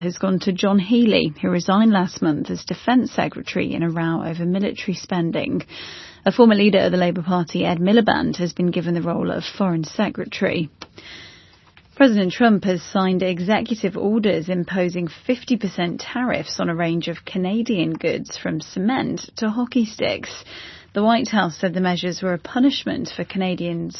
has gone to John Healey, who resigned last month as Defence Secretary in a row over military spending. A former leader of the Labour Party, Ed Miliband, has been given the role of Foreign Secretary. President Trump has signed executive orders imposing 50% tariffs on a range of Canadian goods, from cement to hockey sticks. The White House said the measures were a punishment for Canadian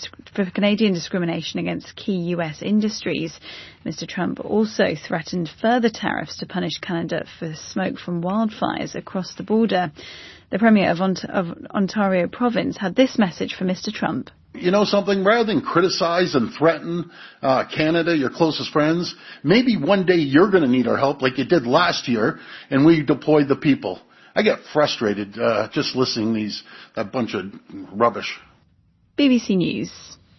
discrimination against key US industries. Mr. Trump also threatened further tariffs to punish Canada for smoke from wildfires across the border. The Premier of Ontario Province had this message for Mr. Trump. You know something? Rather than criticize and threaten Canada, your closest friends, maybe one day you're going to need our help like you did last year, and we deployed the people. I get frustrated just listening to that bunch of rubbish. BBC News.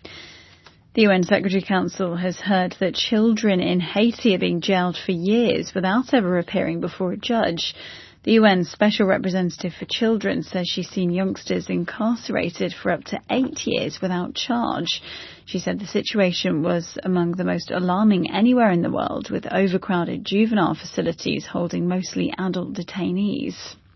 The UN Secretary Council has heard that children in Haiti are being jailed for years without ever appearing before a judge. The UN Special Representative for Children says she's seen youngsters incarcerated for up to 8 years without charge. She said the situation was among the most alarming anywhere in the world, with overcrowded juvenile facilities holding mostly adult detainees.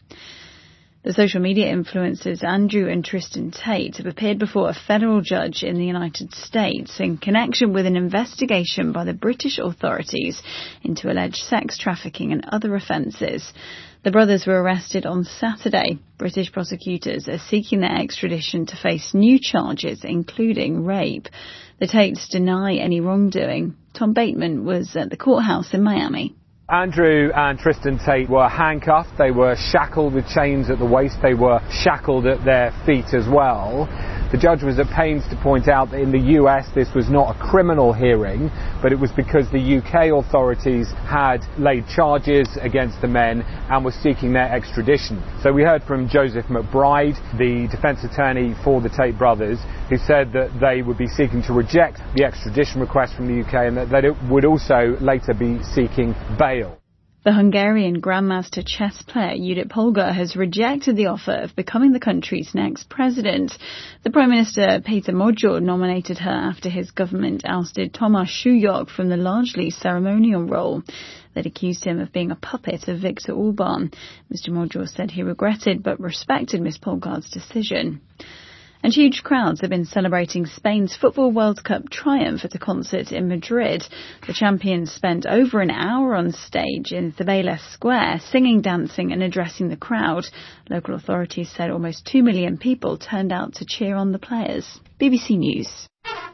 The social media influencers Andrew and Tristan Tate have appeared before a federal judge in the United States in connection with an investigation by the British authorities into alleged sex trafficking and other offences. The brothers were arrested on Saturday. British prosecutors are seeking their extradition to face new charges, including rape. The Tates deny any wrongdoing. Tom Bateman was at the courthouse in Miami. Andrew and Tristan Tate were handcuffed, they were shackled with chains at the waist, they were shackled at their feet as well. The judge was at pains to point out that in the US this was not a criminal hearing, but it was because the UK authorities had laid charges against the men and were seeking their extradition. So we heard from Joseph McBride, the defence attorney for the Tate brothers, who said that they would be seeking to reject the extradition request from the UK and that it would also later be seeking bail. The Hungarian Grandmaster chess player Judit Polgar has rejected the offer of becoming the country's next president. The Prime Minister Peter Magyar nominated her after his government ousted Tomasz Sujok from the largely ceremonial role. They'd accused him of being a puppet of Viktor Orban. Mr. Magyar said he regretted but respected Ms. Polgar's decision. And huge crowds have been celebrating Spain's Football World Cup triumph at a concert in Madrid. The champions spent over an hour on stage in Cibeles Square, singing, dancing and addressing the crowd. Local authorities said almost 2 million people turned out to cheer on the players. BBC News.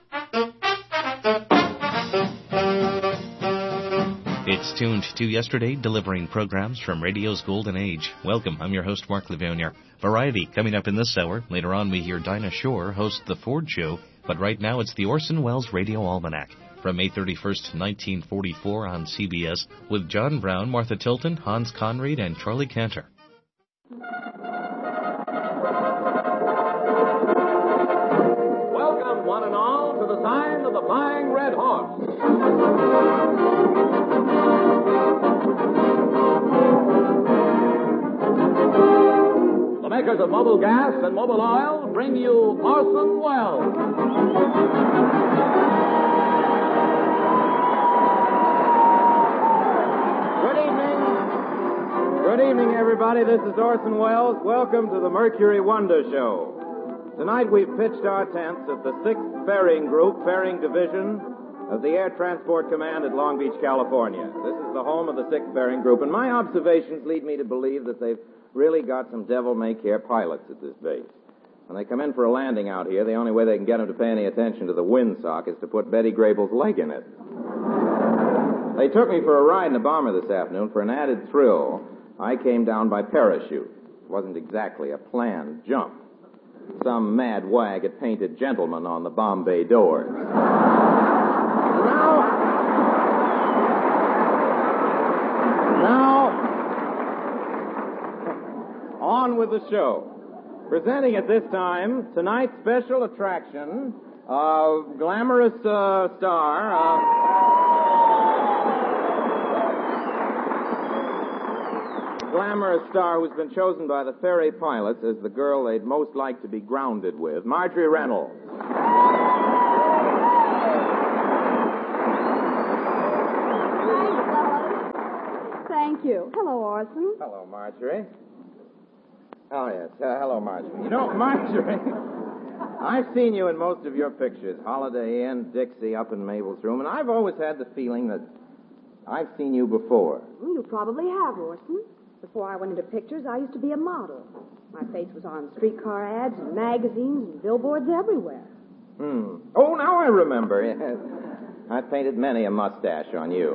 It's tuned to yesterday, delivering programs from radio's golden age. Welcome, I'm your host, Mark Livonia. Variety coming up in this hour. Later on, we hear Dinah Shore host The Ford Show. But right now, it's the Orson Welles Radio Almanac from May 31st, 1944 on CBS with John Brown, Martha Tilton, Hans Conried, and Charlie Cantor. Welcome, one and all, to the sign of the Flying Red Horse. The makers of Mobil Gas and Mobil Oil bring you Orson Welles. Good evening, everybody. This is Orson Welles. Welcome to the Mercury Wonder Show. Tonight we've pitched our tents at the 6th Ferrying Group, Ferrying Division of the Air Transport Command at Long Beach, California. This is the home of the 6th Ferrying Group, and my observations lead me to believe that they've really got some devil-may-care pilots at this base. When they come in for a landing out here, the only way they can get them to pay any attention to the windsock is to put Betty Grable's leg in it. They took me for a ride in a bomber this afternoon. For an added thrill, I came down by parachute. It wasn't exactly a planned jump. Some mad wag had painted gentlemen on the bomb bay doors. Now, on with the show. Presenting at this time, tonight's special attraction, glamorous star who's been chosen by the ferry pilots as the girl they'd most like to be grounded with, Marjorie Reynolds. thank you. Hello, Orson. Hello, Marjorie. Oh, yes. Hello, Marjorie. You know, Marjorie, I've seen you in most of your pictures, Holiday Inn, Dixie, Up in Mabel's Room, and I've always had the feeling that I've seen you before. Well, you probably have, Orson. Before I went into pictures, I used to be a model. My face was on streetcar ads and magazines and billboards everywhere. Oh, now I remember. Yes. I've painted many a mustache on you.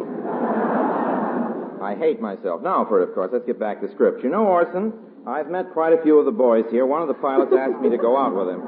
I hate myself. Now for it, of course. Let's get back to script. You know, Orson, I've met quite a few of the boys here. One of the pilots asked me to go out with him.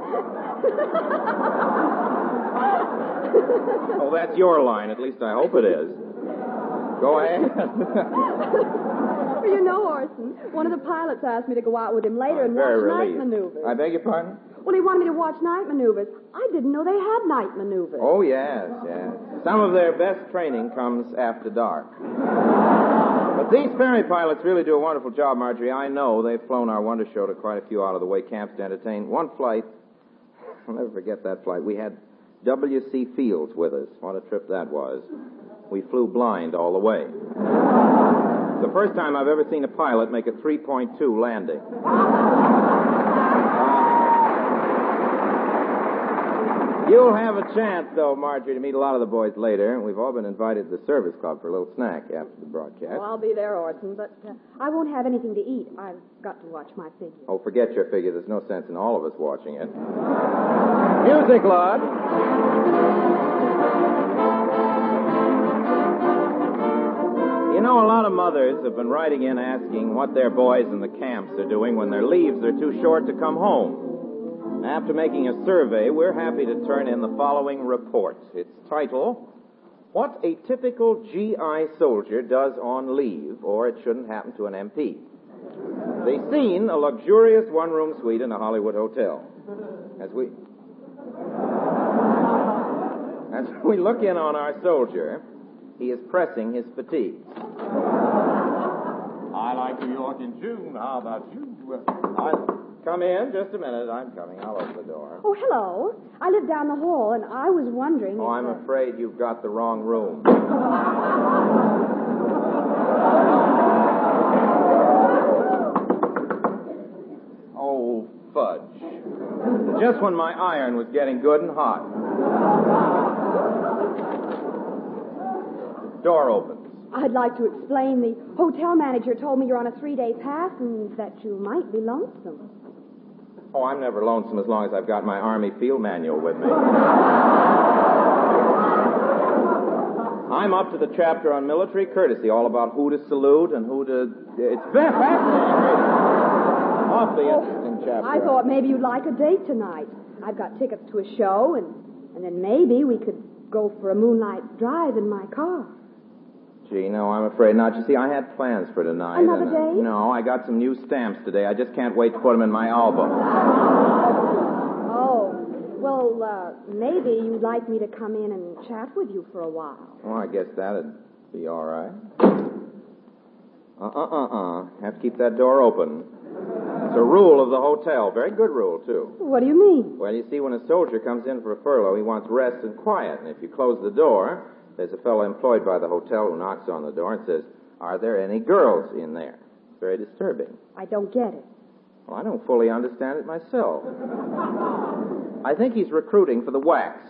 Oh, that's your line. At least I hope it is. Go ahead. Well, you know, Orson, one of the pilots asked me to go out with him later and watch night maneuvers. I beg your pardon? Well, he wanted me to watch night maneuvers. I didn't know they had night maneuvers. Oh, yes. Some of their best training comes after dark. But these ferry pilots really do a wonderful job, Marjorie. I know they've flown our Wonder Show to quite a few out-of-the-way camps to entertain. One flight, I'll never forget that flight. We had W.C. Fields with us. What a trip that was. We flew blind all the way. It's the first time I've ever seen a pilot make a 3.2 landing. You'll have a chance, though, Marjorie, to meet a lot of the boys later. We've all been invited to the service club for a little snack after the broadcast. Well, I'll be there, Orson, but I won't have anything to eat. I've got to watch my figure. Oh, forget your figure. There's no sense in all of us watching it. Music, Lud. You know, a lot of mothers have been writing in asking what their boys in the camps are doing when their leaves are too short to come home. After making a survey, we're happy to turn in the following report. Its title, What a Typical GI Soldier Does on Leave, or It Shouldn't Happen to an MP. The scene, a luxurious one-room suite in a Hollywood hotel. As we look in on our soldier, he is pressing his fatigue. I like New York in June. How about you? Come in. Just a minute. I'm coming. I'll open the door. Oh, hello. I live down the hall, and I was wondering... Oh, I'm afraid you've got the wrong room. Oh, fudge. Just when my iron was getting good and hot. Door opens. I'd like to explain. The hotel manager told me you're on a 3-day pass and that you might be lonesome. Oh, I'm never lonesome as long as I've got my Army field manual with me. I'm up to the chapter on military courtesy, all about who to salute and who to... It's very fascinating. Awfully interesting chapter. I thought maybe you'd like a date tonight. I've got tickets to a show, and then maybe we could go for a moonlight drive in my car. Gee, no, I'm afraid not. You see, I had plans for tonight. Another day? No, I got some new stamps today. I just can't wait to put them in my album. Oh, well, maybe you'd like me to come in and chat with you for a while. Well, I guess that'd be all right. Have to keep that door open. It's a rule of the hotel. Very good rule, too. What do you mean? Well, you see, when a soldier comes in for a furlough, he wants rest and quiet. And if you close the door... There's a fellow employed by the hotel who knocks on the door and says, "Are there any girls in there?" It's very disturbing. I don't get it. Well, I don't fully understand it myself. I think he's recruiting for the wax.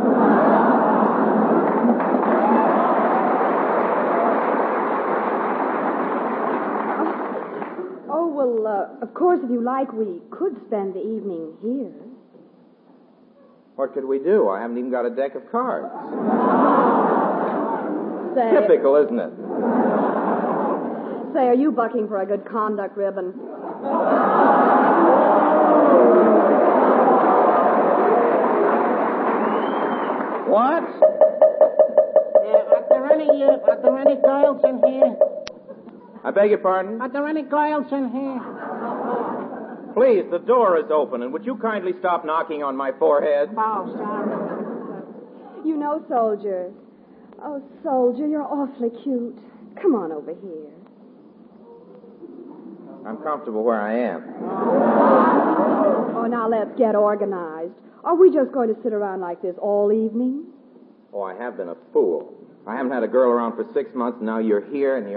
Of course, if you like, we could spend the evening here. What could we do? I haven't even got a deck of cards. Typical, isn't it? Say, are you bucking for a good conduct ribbon? What? Are there any girls in here? I beg your pardon? Are there any girls in here? Please, the door is open, and would you kindly stop knocking on my forehead? Oh, sorry. You know, Soldier. Oh, Soldier, you're awfully cute. Come on over here. I'm comfortable where I am. Oh, now let's get organized. Are we just going to sit around like this all evening? Oh, I have been a fool. I haven't had a girl around for 6 months, and now you're here, and you're